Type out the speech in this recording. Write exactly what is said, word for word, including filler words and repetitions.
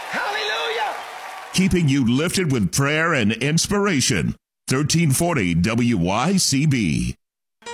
Hallelujah. Keeping you lifted with prayer and inspiration. thirteen forty W Y C B.